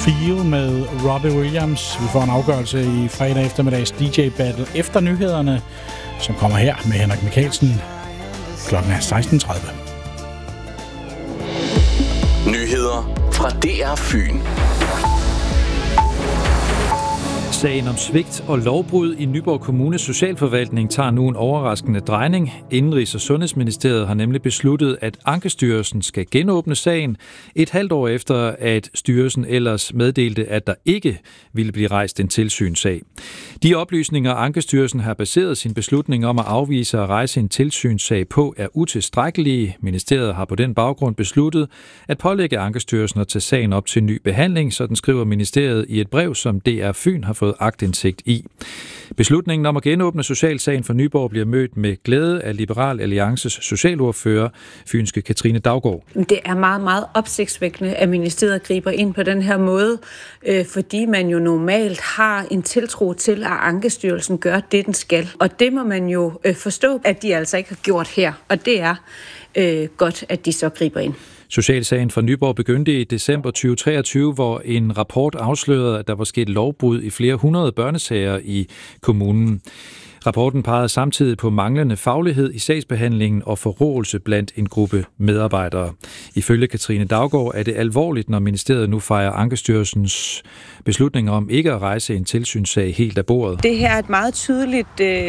Feel med Robbie Williams. Vi får en afgørelse i fredag eftermiddags DJ Battle efter nyhederne, som kommer her med Henrik Michaelsen. Klokken er 16:30. Nyheder fra DR Fyn. Sagen om svigt og lovbrud i Nyborg Kommunes socialforvaltning tager nu en overraskende drejning. Indenrigs- og Sundhedsministeriet har nemlig besluttet, at Ankestyrelsen skal genåbne sagen et halvt år efter, at styrelsen ellers meddelte, at der ikke ville blive rejst en tilsynssag. De oplysninger, Ankestyrelsen har baseret sin beslutning om at afvise at rejse en tilsynssag på, er utilstrækkelige. Ministeriet har på den baggrund besluttet at pålægge Ankestyrelsen at tage sagen op til ny behandling, sådan skriver ministeriet i et brev, som DR Fyn har fået aktindsigt i. Beslutningen om at genåbne socialsagen for Nyborg bliver mødt med glæde af Liberal Alliances socialordfører, fynske Katrine Daugaard. Det er meget, meget opsigtsvækkende, at ministeriet griber ind på den her måde, fordi man jo normalt har en tiltro til, at Ankestyrelsen gør det, den skal. Og det må man jo forstå, at de altså ikke har gjort her. Og det er godt, at de så griber ind. Socialsagen for Nyborg begyndte i december 2023, hvor en rapport afslørede, at der var sket lovbrud i flere hundrede børnesager i kommunen. Rapporten pegede samtidig på manglende faglighed i sagsbehandlingen og forråelse blandt en gruppe medarbejdere. Ifølge Katrine Daugaard er det alvorligt, når ministeriet nu fejrer Ankestyrelsens beslutning om ikke at rejse en tilsynssag helt af bordet. Det her er et meget tydeligt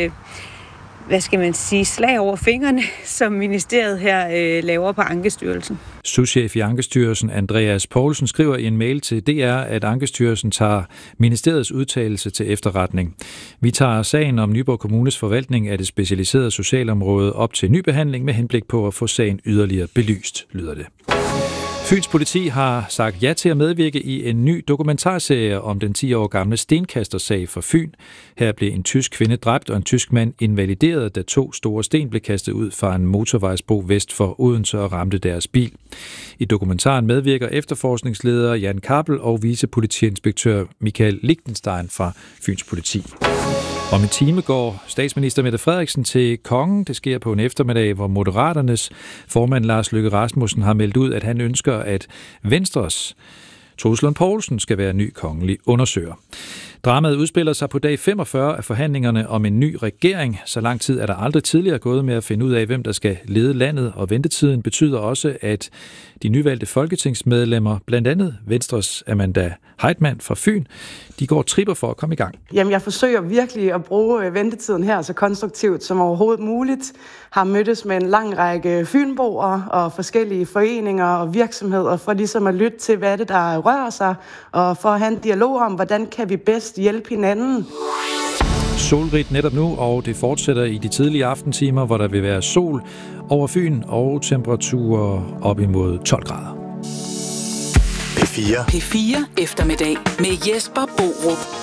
slag over fingrene, som ministeriet her laver på Ankestyrelsen. Souschef i Ankestyrelsen, Andreas Poulsen, skriver i en mail til DR, at Ankestyrelsen tager ministeriets udtalelse til efterretning. Vi tager sagen om Nyborg Kommunes forvaltning af det specialiserede socialområde op til ny behandling med henblik på at få sagen yderligere belyst, lyder det. Fyns politi har sagt ja til at medvirke i en ny dokumentarserie om den 10 år gamle stenkastersag for Fyn. Her blev en tysk kvinde dræbt og en tysk mand invalideret, da 2 store sten blev kastet ud fra en motorvejsbro vest for Odense og ramte deres bil. I dokumentaren medvirker efterforskningsleder Jan Kappel og vicepolitiinspektør Michael Lichtenstein fra Fyns politi. Om en time går statsminister Mette Frederiksen til kongen. Det sker på en eftermiddag, hvor Moderaternes formand Lars Løkke Rasmussen har meldt ud, at han ønsker, at Venstres Troels Lund Poulsen skal være ny kongelig undersøger. Dramaet udspiller sig på dag 45 af forhandlingerne om en ny regering. Så lang tid er der aldrig tidligere gået med at finde ud af, hvem der skal lede landet, og ventetiden betyder også, at de nyvalgte folketingsmedlemmer, blandt andet Venstres Amanda Heitmann fra Fyn, de går tripper for at komme i gang. Jamen, jeg forsøger virkelig at bruge ventetiden her så konstruktivt som overhovedet muligt. Har mødtes med en lang række fynboer og forskellige foreninger og virksomheder for ligesom at lytte til, hvad det der rører sig, og for at have en dialog om, hvordan kan vi bedst hjælpe hinanden. Solrigt netop nu, og det fortsætter i de tidlige aftentimer, hvor der vil være sol over Fyn og temperaturer op imod 12 grader. P4 eftermiddag med Jesper Borup.